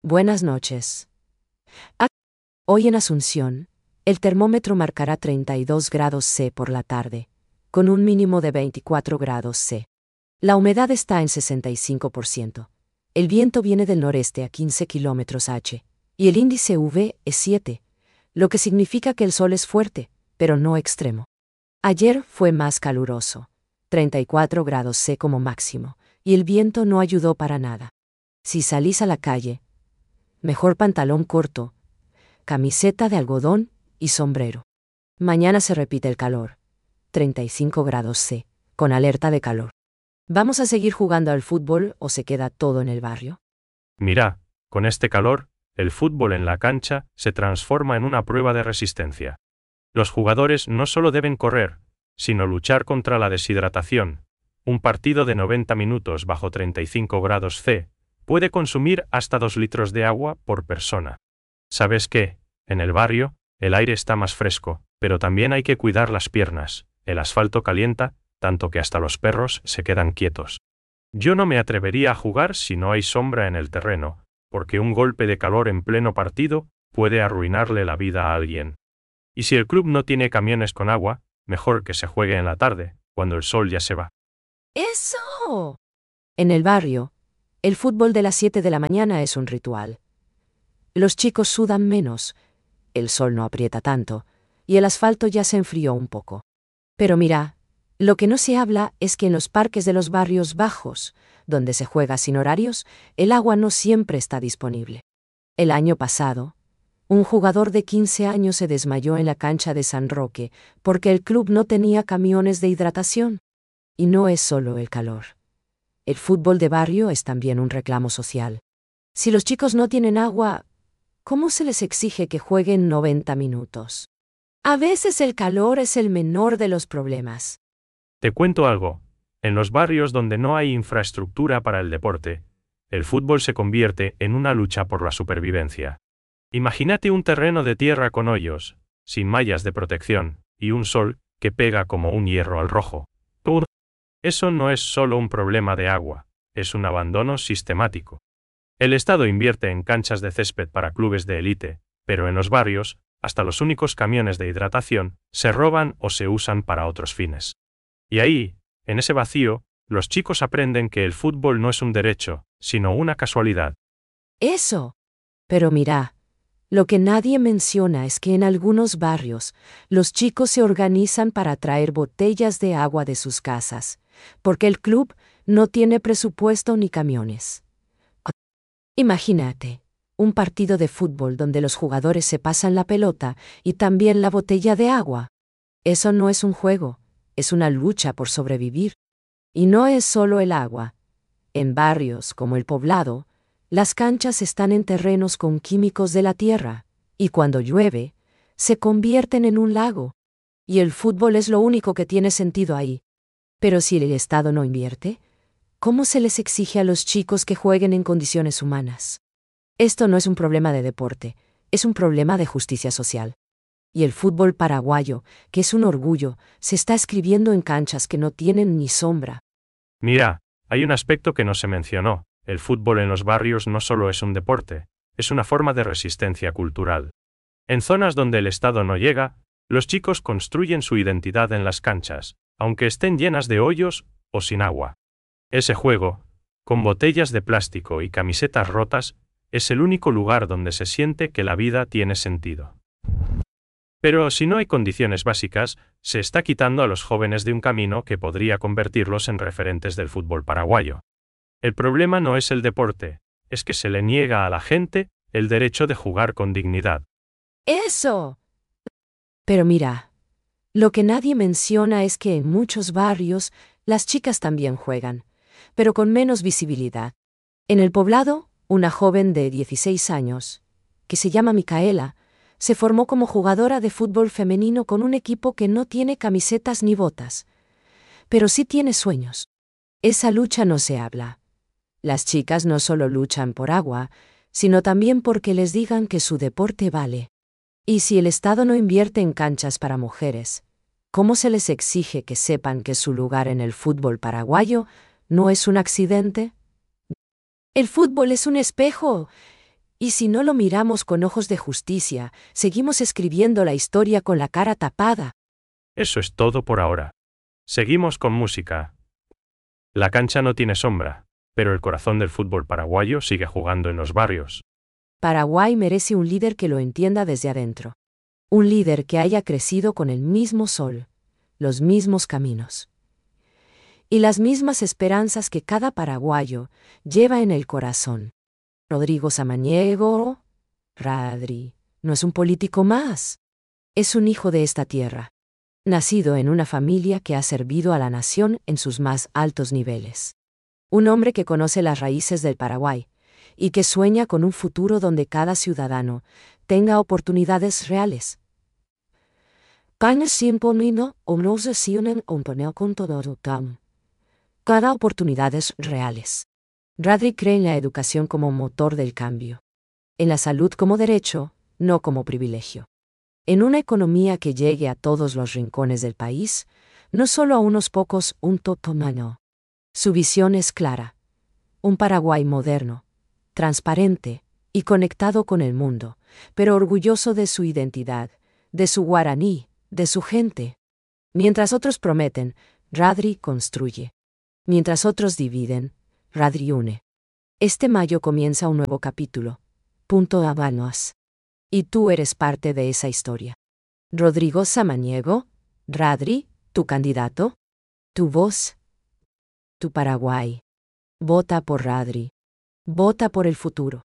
Buenas noches. Ah, Hoy en Asunción, el termómetro marcará 32 grados C por la tarde, con un mínimo de 24 grados C. La humedad está en 65%. El viento viene del noreste a 15 kilómetros h, y el índice UV es 7, lo que significa que el sol es fuerte, pero no extremo. Ayer fue más caluroso, 34 grados C como máximo, y el viento no ayudó para nada. Si salís a la calle, mejor pantalón corto, camiseta de algodón y sombrero. Mañana se repite el calor, 35 grados C, con alerta de calor. ¿Vamos a seguir jugando al fútbol o se queda todo en el barrio? Mira, con este calor, el fútbol en la cancha se transforma en una prueba de resistencia. Los jugadores no solo deben correr, sino luchar contra la deshidratación. Un partido de 90 minutos bajo 35 grados C puede consumir hasta 2 litros de agua por persona. ¿Sabes qué? En el barrio, el aire está más fresco, pero también hay que cuidar las piernas. El asfalto calienta, tanto que hasta los perros se quedan quietos. Yo no me atrevería a jugar si no hay sombra en el terreno, porque un golpe de calor en pleno partido puede arruinarle la vida a alguien. Y si el club no tiene camiones con agua, mejor que se juegue en la tarde, cuando el sol ya se va. ¡Eso! En el barrio, el fútbol de las 7 de la mañana es un ritual. Los chicos sudan menos, el sol no aprieta tanto, y el asfalto ya se enfrió un poco. Pero mira, lo que no se habla es que en los parques de los barrios bajos, donde se juega sin horarios, el agua no siempre está disponible. El año pasado, un jugador de 15 años se desmayó en la cancha de San Roque porque el club no tenía camiones de hidratación. Y no es solo el calor. El fútbol de barrio es también un reclamo social. Si los chicos no tienen agua, ¿cómo se les exige que jueguen 90 minutos? A veces el calor es el menor de los problemas. Te cuento algo. En los barrios donde no hay infraestructura para el deporte, el fútbol se convierte en una lucha por la supervivencia. Imagínate un terreno de tierra con hoyos, sin mallas de protección, y un sol que pega como un hierro al rojo. Eso no es solo un problema de agua, es un abandono sistemático. El Estado invierte en canchas de césped para clubes de élite, pero en los barrios, hasta los únicos camiones de hidratación se roban o se usan para otros fines. Y ahí, en ese vacío, los chicos aprenden que el fútbol no es un derecho, sino una casualidad. Eso. Pero mira, lo que nadie menciona es que en algunos barrios, los chicos se organizan para traer botellas de agua de sus casas, porque el club no tiene presupuesto ni camiones. Imagínate, un partido de fútbol donde los jugadores se pasan la pelota y también la botella de agua. Eso no es un juego, es una lucha por sobrevivir. Y no es solo el agua. En barrios como el Poblado, las canchas están en terrenos con químicos de la tierra, y cuando llueve, se convierten en un lago. Y el fútbol es lo único que tiene sentido ahí. Pero si el Estado no invierte, ¿cómo se les exige a los chicos que jueguen en condiciones humanas? Esto no es un problema de deporte, es un problema de justicia social. Y el fútbol paraguayo, que es un orgullo, se está escribiendo en canchas que no tienen ni sombra. Mira, hay un aspecto que no se mencionó. El fútbol en los barrios no solo es un deporte, es una forma de resistencia cultural. En zonas donde el Estado no llega, los chicos construyen su identidad en las canchas, aunque estén llenas de hoyos o sin agua. Ese juego, con botellas de plástico y camisetas rotas, es el único lugar donde se siente que la vida tiene sentido. Pero si no hay condiciones básicas, se está quitando a los jóvenes de un camino que podría convertirlos en referentes del fútbol paraguayo. El problema no es el deporte, es que se le niega a la gente el derecho de jugar con dignidad. ¡Eso! Pero mira, lo que nadie menciona es que en muchos barrios las chicas también juegan, pero con menos visibilidad. En el Poblado, una joven de 16 años, que se llama Micaela, se formó como jugadora de fútbol femenino con un equipo que no tiene camisetas ni botas, pero sí tiene sueños. Esa lucha no se habla. Las chicas no solo luchan por agua, sino también porque les digan que su deporte vale. Y si el Estado no invierte en canchas para mujeres, ¿cómo se les exige que sepan que su lugar en el fútbol paraguayo no es un accidente? El fútbol es un espejo, Y si no lo miramos con ojos de justicia, seguimos escribiendo la historia con la cara tapada. Eso es todo por ahora. Seguimos con música. La cancha no tiene sombra, pero el corazón del fútbol paraguayo sigue jugando en los barrios. Paraguay merece un líder que lo entienda desde adentro. Un líder que haya crecido con el mismo sol, los mismos caminos y las mismas esperanzas que cada paraguayo lleva en el corazón. Rodrigo Samaniego, Radri, no es un político más. Es un hijo de esta tierra, nacido en una familia que ha servido a la nación en sus más altos niveles. Un hombre que conoce las raíces del Paraguay y que sueña con un futuro donde cada ciudadano tenga oportunidades reales. Cada oportunidades reales. Radri cree en la educación como motor del cambio. En la salud como derecho, no como privilegio. En una economía que llegue a todos los rincones del país, no solo a unos pocos, un totomano. Su visión es clara. Un Paraguay moderno, transparente y conectado con el mundo, pero orgulloso de su identidad, de su guaraní, de su gente. Mientras otros prometen, Radri construye. Mientras otros dividen, Radri une. Este mayo comienza un nuevo capítulo. Punto Habanos. Y tú eres parte de esa historia. Rodrigo Samaniego, Radri, tu candidato, tu voz, tu Paraguay. Vota por Radri. Vota por el futuro.